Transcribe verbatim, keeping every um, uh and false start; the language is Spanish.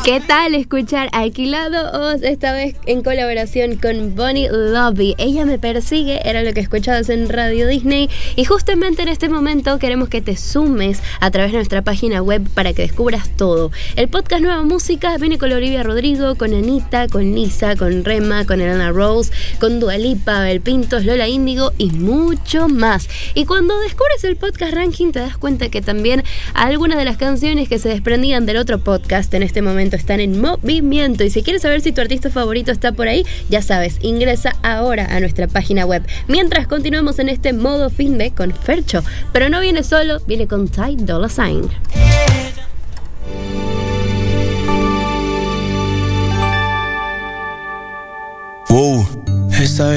¿Qué tal escuchar Alquilado Oz, esta vez en colaboración con Bonnie Lobby? Ella me persigue, era lo que escuchabas en Radio Disney, y justamente en este momento queremos que te sumes a través de nuestra página web para que descubras todo. El podcast Nueva Música viene con Olivia Rodrigo, con Anita, con Lisa, con Rema, con Elena Rose, con Dua Lipa, Abel Pintos, Lola Índigo y mucho más. Y cuando descubres el podcast ranking te das cuenta que también algunas de las canciones que se desprendían del otro podcast en este momento están en movimiento, y si quieres saber si tu artista favorito está por ahí, ya sabes, ingresa ahora a nuestra página web. Mientras continuamos en este modo fin de con Fercho, pero no viene solo, viene con Ty Dolla Sign.